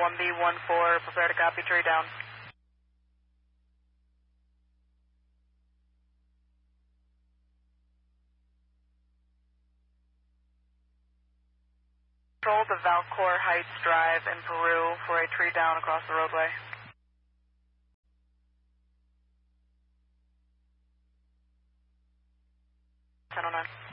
1B14, prepare to copy, tree down. Control to Valcor Heights Drive in Peru for a tree down across the roadway. 1009.